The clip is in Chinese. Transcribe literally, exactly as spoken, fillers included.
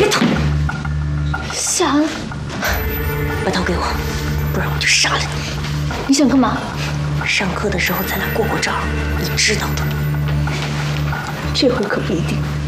别逃！ 夏安， 把刀给我，不然我就杀了你！ 你想干嘛？ 上课的时候咱俩过过招，你知道的。 这回可不一定。